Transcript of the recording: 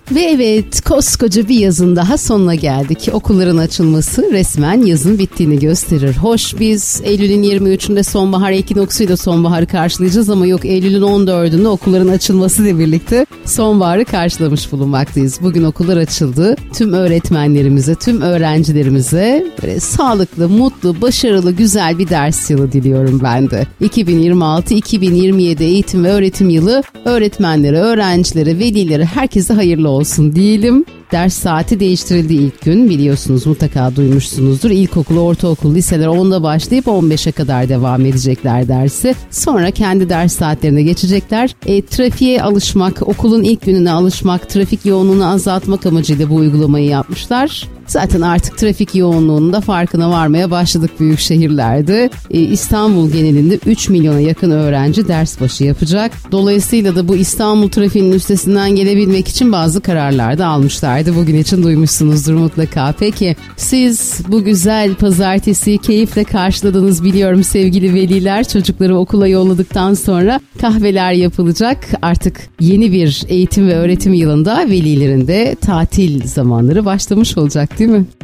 Ve evet, koskoca bir yazın daha sonuna geldik. Okulların açılması resmen yazın bittiğini gösterir. Hoş, biz Eylül'ün 23'ünde sonbahar ekinoksuyla sonbaharı karşılayacağız ama yok, Eylül'ün 14'ünde okulların açılmasıyla birlikte sonbaharı karşılamış bulunmaktayız. Bugün okullar açıldı. Tüm öğretmenlerimize, tüm öğrencilerimize böyle sağlıklı, mutlu, başarılı, güzel bir ders yılı diliyorum ben de. 2026-2027 eğitim ve öğretim yılı öğretmenlere, öğrencilere, velilere, herkese hayırlı olsun diyelim. Ders saati değiştirildi ilk gün, biliyorsunuz, mutlaka duymuşsunuzdur. İlkokul, ortaokul, liseler 10'da başlayıp 15'e kadar devam edecekler dersi. Sonra kendi ders saatlerine geçecekler. Trafiğe alışmak, okulun ilk gününe alışmak, trafik yoğunluğunu azaltmak amacıyla bu uygulamayı yapmışlar. Zaten artık trafik yoğunluğunun da farkına varmaya başladık büyük şehirlerde. İstanbul genelinde 3 milyona yakın öğrenci ders başı yapacak. Dolayısıyla da bu İstanbul trafiğinin üstesinden gelebilmek için bazı kararlar da almışlardı. Bugün için duymuşsunuzdur mutlaka. Peki siz bu güzel pazartesiyi keyifle karşıladınız biliyorum sevgili veliler. Çocukları okula yolladıktan sonra kahveler yapılacak. Artık yeni bir eğitim ve öğretim yılında velilerin de tatil zamanları başlamış olacak, değil mi?